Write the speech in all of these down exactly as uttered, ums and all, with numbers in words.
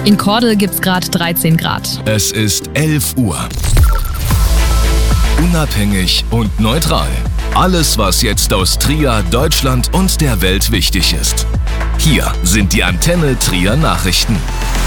In Kordel gibt's gerade dreizehn Grad. Es ist elf Uhr. Unabhängig und neutral. Alles, was jetzt aus Trier, Deutschland und der Welt wichtig ist. Hier sind die Antenne Trier Nachrichten.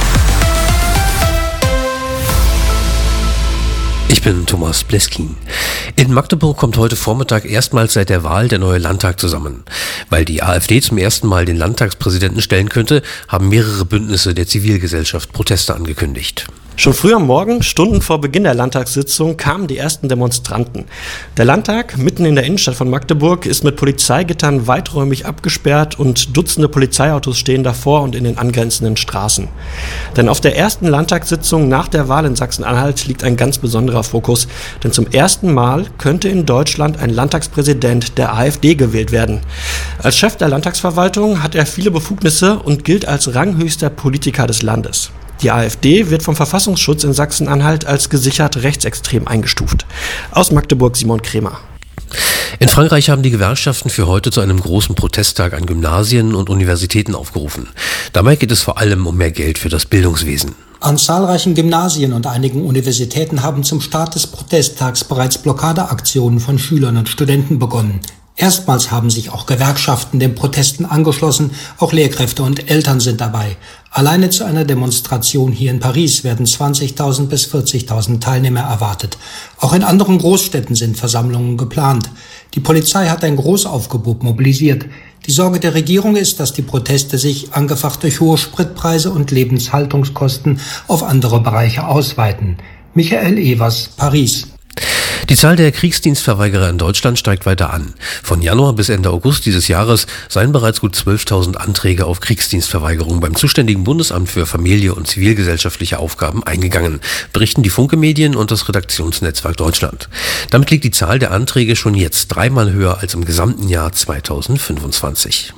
Ich bin Thomas Bleskin. In Magdeburg kommt heute Vormittag erstmals seit der Wahl der neue Landtag zusammen. Weil die AfD zum ersten Mal den Landtagspräsidenten stellen könnte, haben mehrere Bündnisse der Zivilgesellschaft Proteste angekündigt. Schon früh am Morgen, Stunden vor Beginn der Landtagssitzung, kamen die ersten Demonstranten. Der Landtag, mitten in der Innenstadt von Magdeburg, ist mit Polizeigittern weiträumig abgesperrt und Dutzende Polizeiautos stehen davor und in den angrenzenden Straßen. Denn auf der ersten Landtagssitzung nach der Wahl in Sachsen-Anhalt liegt ein ganz besonderer Fokus. Denn zum ersten Mal könnte in Deutschland ein Landtagspräsident der AfD gewählt werden. Als Chef der Landtagsverwaltung hat er viele Befugnisse und gilt als ranghöchster Politiker des Landes. Die AfD wird vom Verfassungsschutz in Sachsen-Anhalt als gesichert rechtsextrem eingestuft. Aus Magdeburg Simon Kremer. In Frankreich haben die Gewerkschaften für heute zu einem großen Protesttag an Gymnasien und Universitäten aufgerufen. Dabei geht es vor allem um mehr Geld für das Bildungswesen. An zahlreichen Gymnasien und einigen Universitäten haben zum Start des Protesttags bereits Blockadeaktionen von Schülern und Studenten begonnen. Erstmals haben sich auch Gewerkschaften den Protesten angeschlossen, auch Lehrkräfte und Eltern sind dabei. Alleine zu einer Demonstration hier in Paris werden zwanzigtausend bis vierzigtausend Teilnehmer erwartet. Auch in anderen Großstädten sind Versammlungen geplant. Die Polizei hat ein Großaufgebot mobilisiert. Die Sorge der Regierung ist, dass die Proteste sich, angefacht durch hohe Spritpreise und Lebenshaltungskosten, auf andere Bereiche ausweiten. Michael Evers, Paris. Die Zahl der Kriegsdienstverweigerer in Deutschland steigt weiter an. Von Januar bis Ende August dieses Jahres seien bereits gut zwölftausend Anträge auf Kriegsdienstverweigerung beim zuständigen Bundesamt für Familie und zivilgesellschaftliche Aufgaben eingegangen, berichten die Funke-Medien und das Redaktionsnetzwerk Deutschland. Damit liegt die Zahl der Anträge schon jetzt dreimal höher als im gesamten Jahr zweitausendfünfundzwanzig.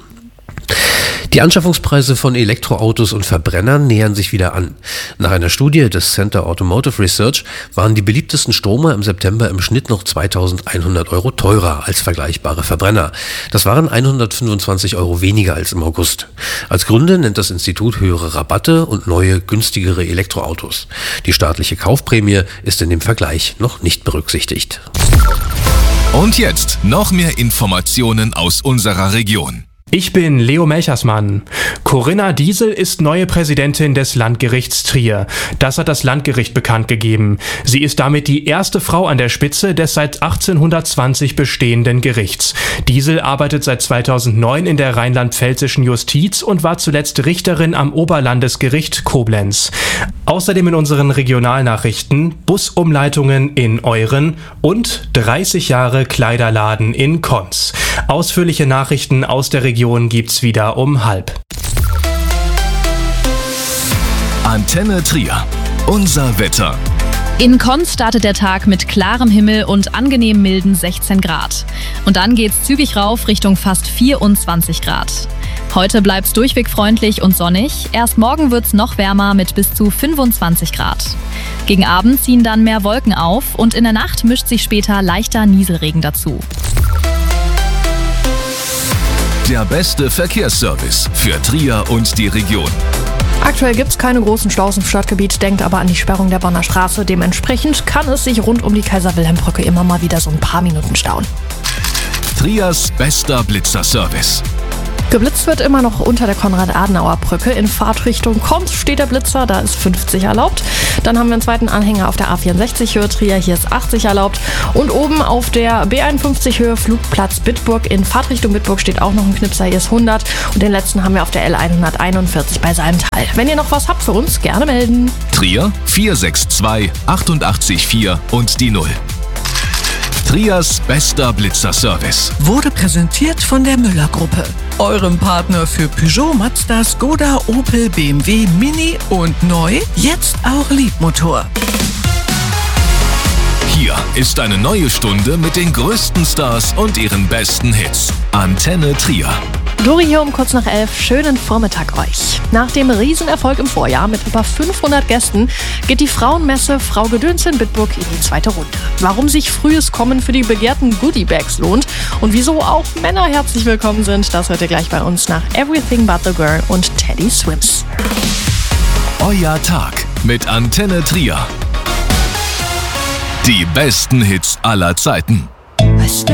Die Anschaffungspreise von Elektroautos und Verbrennern nähern sich wieder an. Nach einer Studie des Center Automotive Research waren die beliebtesten Stromer im September im Schnitt noch zweitausendeinhundert Euro teurer als vergleichbare Verbrenner. Das waren hundertfünfundzwanzig Euro weniger als im August. Als Gründe nennt das Institut höhere Rabatte und neue, günstigere Elektroautos. Die staatliche Kaufprämie ist in dem Vergleich noch nicht berücksichtigt. Und jetzt noch mehr Informationen aus unserer Region. Ich bin Leo Melchersmann. Corinna Diesel ist neue Präsidentin des Landgerichts Trier. Das hat das Landgericht bekannt gegeben. Sie ist damit die erste Frau an der Spitze des seit achtzehnhundertzwanzig bestehenden Gerichts. Diesel arbeitet seit zweitausendneun in der rheinland-pfälzischen Justiz und war zuletzt Richterin am Oberlandesgericht Koblenz. Außerdem in unseren Regionalnachrichten Busumleitungen in Euren und dreißig Jahre Kleiderladen in Konz. Ausführliche Nachrichten aus der Region gibt's wieder um halb. Antenne Trier. Unser Wetter. In Konz startet der Tag mit klarem Himmel und angenehm milden sechzehn Grad. Und dann geht's zügig rauf Richtung fast vierundzwanzig Grad. Heute bleibt's durchweg freundlich und sonnig. Erst morgen wird's noch wärmer mit bis zu fünfundzwanzig Grad. Gegen Abend ziehen dann mehr Wolken auf und in der Nacht mischt sich später leichter Nieselregen dazu. Der beste Verkehrsservice für Trier und die Region. Aktuell gibt es keine großen Staus im Stadtgebiet, denkt aber an die Sperrung der Bonner Straße. Dementsprechend kann es sich rund um die Kaiser-Wilhelm-Brücke immer mal wieder so ein paar Minuten stauen. Triers bester Blitzerservice. Geblitzt wird immer noch unter der Konrad-Adenauer-Brücke. In Fahrtrichtung Konz steht der Blitzer, da ist fünfzig erlaubt. Dann haben wir einen zweiten Anhänger auf der A vierundsechzig Höhe Trier, hier ist achtzig erlaubt. Und oben auf der B einundfünfzig Höhe Flugplatz Bitburg in Fahrtrichtung Bitburg steht auch noch ein Knipser, hier ist hundert. Und den letzten haben wir auf der L hunderteinundvierzig bei Salmtal. Wenn ihr noch was habt für uns, gerne melden. Trier vier sechs zwei acht vier und die null. Triers bester Blitzerservice. Wurde präsentiert von der Müller-Gruppe. Eurem Partner für Peugeot, Mazda, Skoda, Opel, B M W, Mini und neu, jetzt auch Leapmotor. Hier ist eine neue Stunde mit den größten Stars und ihren besten Hits. Antenne Trier. Dori hier um kurz nach elf. Schönen Vormittag euch. Nach dem Riesenerfolg im Vorjahr mit über fünfhundert Gästen geht die Frauenmesse Frau Gedöns in Bitburg in die zweite Runde. Warum sich frühes Kommen für die begehrten Goodiebags lohnt und wieso auch Männer herzlich willkommen sind, das hört ihr gleich bei uns nach Everything But The Girl und Teddy Swims. Euer Trier Tag mit Antenne Trier. Die besten Hits aller Zeiten.